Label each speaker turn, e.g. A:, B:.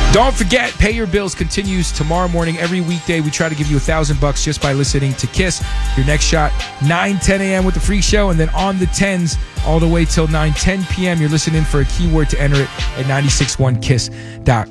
A: Don't forget, Pay Your Bills continues tomorrow morning. Every weekday, we try to give you $1,000 just by listening to KISS. Your next shot, 9-10 a.m. with the free show, and then on the 10s all the way till 9-10 p.m. You're listening for a keyword to enter it at 961kiss.com.